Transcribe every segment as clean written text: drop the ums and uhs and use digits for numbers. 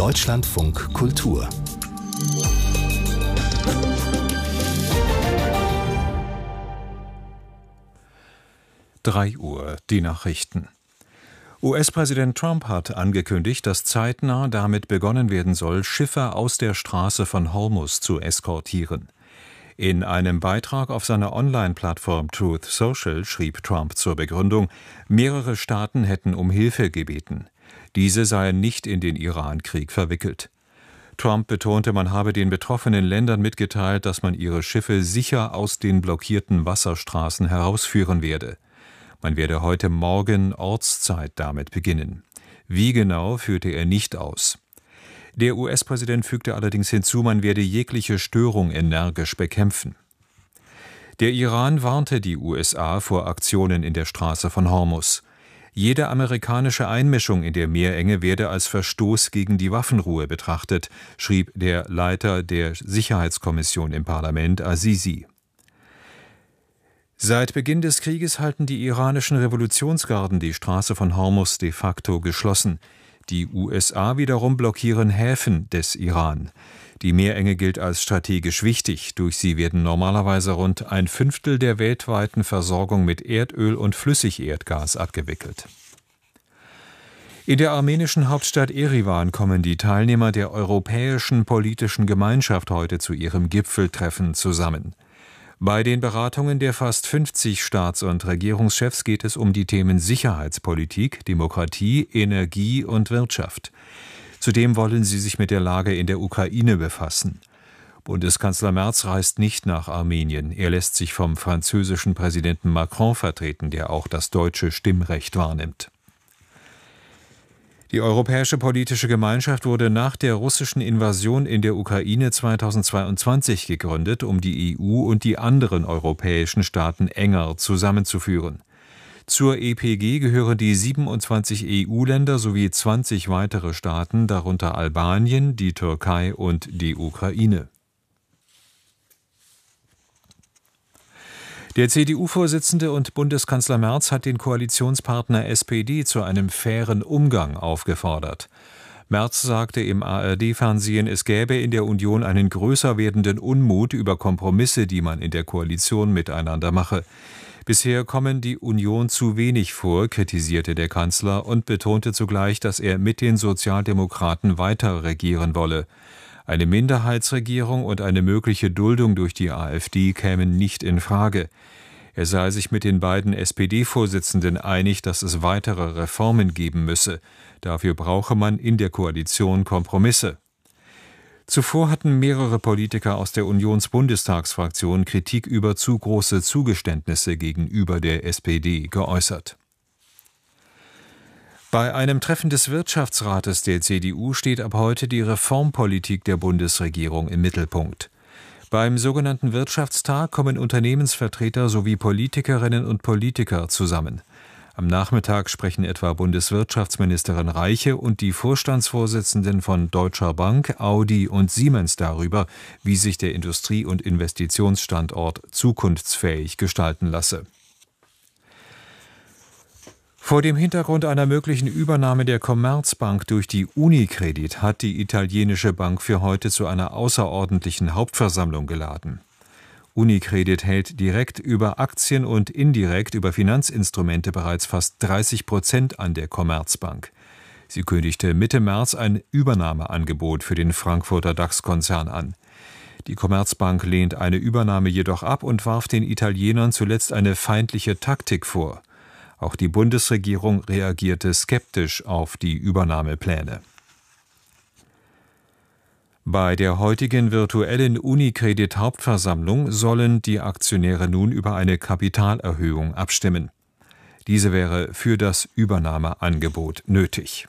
Deutschlandfunk Kultur. Drei Uhr, die Nachrichten. US-Präsident Trump hat angekündigt, dass zeitnah damit begonnen werden soll, Schiffe aus der Straße von Hormuz zu eskortieren. In einem Beitrag auf seiner Online-Plattform Truth Social schrieb Trump zur Begründung, mehrere Staaten hätten um Hilfe gebeten. Diese seien nicht in den Iran-Krieg verwickelt. Trump betonte, man habe den betroffenen Ländern mitgeteilt, dass man ihre Schiffe sicher aus den blockierten Wasserstraßen herausführen werde. Man werde heute Morgen Ortszeit damit beginnen. Wie genau, führte er nicht aus. Der US-Präsident fügte allerdings hinzu, man werde jegliche Störung energisch bekämpfen. Der Iran warnte die USA vor Aktionen in der Straße von Hormuz. Jede amerikanische Einmischung in der Meerenge werde als Verstoß gegen die Waffenruhe betrachtet, schrieb der Leiter der Sicherheitskommission im Parlament, Azizi. Seit Beginn des Krieges halten die iranischen Revolutionsgarden die Straße von Hormuz de facto geschlossen. Die USA wiederum blockieren Häfen des Iran. Die Meerenge gilt als strategisch wichtig. Durch sie werden normalerweise rund 1/5 der weltweiten Versorgung mit Erdöl und Flüssigerdgas abgewickelt. In der armenischen Hauptstadt Erivan kommen die Teilnehmer der Europäischen Politischen Gemeinschaft heute zu ihrem Gipfeltreffen zusammen. Bei den Beratungen der fast 50 Staats- und Regierungschefs geht es um die Themen Sicherheitspolitik, Demokratie, Energie und Wirtschaft. Zudem wollen sie sich mit der Lage in der Ukraine befassen. Bundeskanzler Merz reist nicht nach Armenien. Er lässt sich vom französischen Präsidenten Macron vertreten, der auch das deutsche Stimmrecht wahrnimmt. Die Europäische Politische Gemeinschaft wurde nach der russischen Invasion in der Ukraine 2022 gegründet, um die EU und die anderen europäischen Staaten enger zusammenzuführen. Zur EPG gehören die 27 EU-Länder sowie 20 weitere Staaten, darunter Albanien, die Türkei und die Ukraine. Der CDU-Vorsitzende und Bundeskanzler Merz hat den Koalitionspartner SPD zu einem fairen Umgang aufgefordert. Merz sagte im ARD-Fernsehen, es gäbe in der Union einen größer werdenden Unmut über Kompromisse, die man in der Koalition miteinander mache. Bisher kommen die Union zu wenig vor, kritisierte der Kanzler und betonte zugleich, dass er mit den Sozialdemokraten weiter regieren wolle. Eine Minderheitsregierung und eine mögliche Duldung durch die AfD kämen nicht in Frage. Er sei sich mit den beiden SPD-Vorsitzenden einig, dass es weitere Reformen geben müsse. Dafür brauche man in der Koalition Kompromisse. Zuvor hatten mehrere Politiker aus der Unionsbundestagsfraktion Kritik über zu große Zugeständnisse gegenüber der SPD geäußert. Bei einem Treffen des Wirtschaftsrates der CDU steht ab heute die Reformpolitik der Bundesregierung im Mittelpunkt. Beim sogenannten Wirtschaftstag kommen Unternehmensvertreter sowie Politikerinnen und Politiker zusammen. Am Nachmittag sprechen etwa Bundeswirtschaftsministerin Reiche und die Vorstandsvorsitzenden von Deutscher Bank, Audi und Siemens darüber, wie sich der Industrie- und Investitionsstandort zukunftsfähig gestalten lasse. Vor dem Hintergrund einer möglichen Übernahme der Commerzbank durch die Unicredit hat die italienische Bank für heute zu einer außerordentlichen Hauptversammlung geladen. Unicredit hält direkt über Aktien und indirekt über Finanzinstrumente bereits fast 30% an der Commerzbank. Sie kündigte Mitte März ein Übernahmeangebot für den Frankfurter DAX-Konzern an. Die Commerzbank lehnt eine Übernahme jedoch ab und warf den Italienern zuletzt eine feindliche Taktik vor. Auch die Bundesregierung reagierte skeptisch auf die Übernahmepläne. Bei der heutigen virtuellen Unicredit-Hauptversammlung sollen die Aktionäre nun über eine Kapitalerhöhung abstimmen. Diese wäre für das Übernahmeangebot nötig.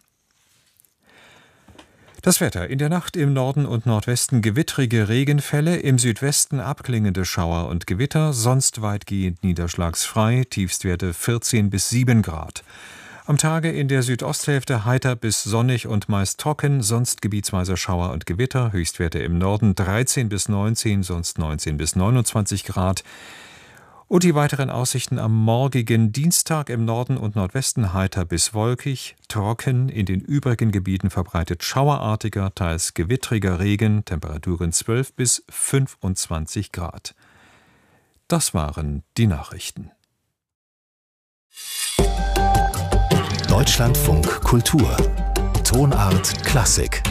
Das Wetter: In der Nacht im Norden und Nordwesten gewittrige Regenfälle, im Südwesten abklingende Schauer und Gewitter, sonst weitgehend niederschlagsfrei, Tiefstwerte 14 bis 7 Grad. Am Tage in der Südosthälfte heiter bis sonnig und meist trocken, sonst gebietsweise Schauer und Gewitter, Höchstwerte im Norden 13 bis 19, sonst 19 bis 29 Grad. Und die weiteren Aussichten am morgigen Dienstag: im Norden und Nordwesten heiter bis wolkig, trocken, in den übrigen Gebieten verbreitet schauerartiger, teils gewittriger Regen, Temperaturen 12 bis 25 Grad. Das waren die Nachrichten. Deutschlandfunk Kultur. Tonart Klassik.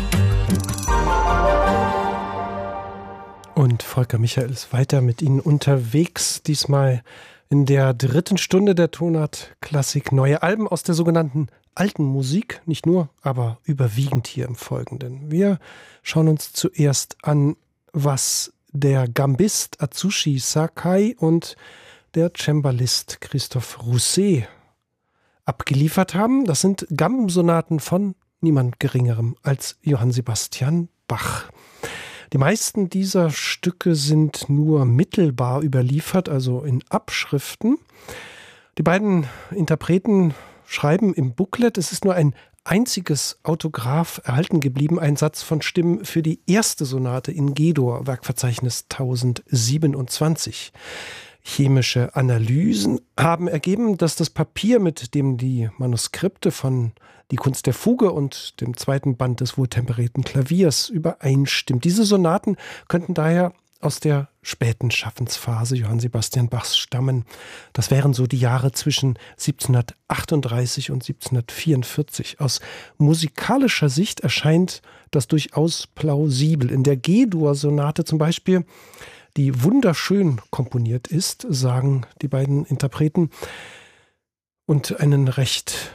Und Volker Michael ist weiter mit Ihnen unterwegs, diesmal in der 3. Stunde der Tonart Klassik. Neue Alben aus der sogenannten alten Musik, nicht nur, aber überwiegend hier im Folgenden. Wir schauen uns zuerst an, was der Gambist Atsushi Sakai und der Cembalist Christophe Rousset abgeliefert haben. Das sind Gambensonaten von niemand Geringerem als Johann Sebastian Bach. Die meisten dieser Stücke sind nur mittelbar überliefert, also in Abschriften. Die beiden Interpreten schreiben im Booklet, es ist nur ein einziges Autograph erhalten geblieben, ein Satz von Stimmen für die erste Sonate in G-Dur, Werkverzeichnis 1027. Chemische Analysen haben ergeben, dass das Papier, mit dem die Manuskripte von Die Kunst der Fuge und dem zweiten Band des wohltemperierten Klaviers übereinstimmt. Diese Sonaten könnten daher aus der späten Schaffensphase Johann Sebastian Bachs stammen. Das wären so die Jahre zwischen 1738 und 1744. Aus musikalischer Sicht erscheint das durchaus plausibel. In der G-Dur-Sonate zum Beispiel, die wunderschön komponiert ist, sagen die beiden Interpreten, und einen recht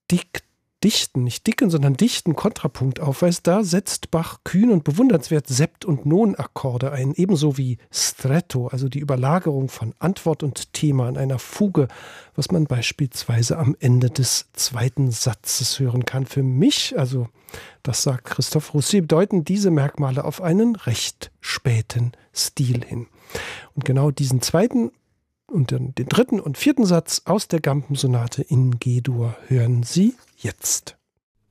dichten Kontrapunkt aufweist, da setzt Bach kühn und bewundernswert Sept- und Non-Akkorde ein, ebenso wie Stretto, also die Überlagerung von Antwort und Thema in einer Fuge, was man beispielsweise am Ende des zweiten Satzes hören kann. Für mich, also das sagt Christophe Rousset, deuten diese Merkmale auf einen recht späten Stil hin. Und genau diesen zweiten und dann den dritten und vierten Satz aus der Gambensonate in G-Dur hören Sie jetzt.